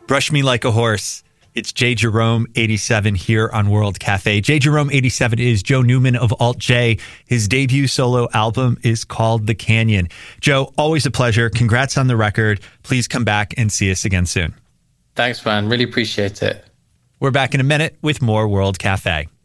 Brush Me Like a Horse. It's J. Jerome 87 here on World Cafe. J. Jerome 87 is Joe Newman of Alt J. His debut solo album is called The Canyon. Joe, always a pleasure. Congrats on the record. Please come back and see us again soon. Thanks, man. Really appreciate it. We're back in a minute with more World Cafe.